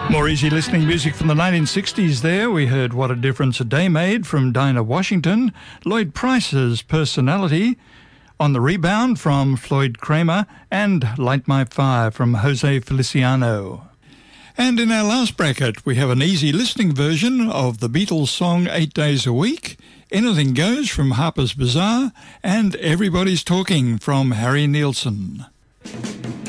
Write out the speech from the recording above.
More easy listening music from the 1960s there. We heard What a Difference a Day Made from Dinah Washington, Lloyd Price's Personality, On the Rebound from Floyd Kramer, and Light My Fire from Jose Feliciano. And in our last bracket, we have an easy listening version of the Beatles song 8 Days a Week, Anything Goes from Harper's Bazaar, and Everybody's Talking from Harry Nilsson.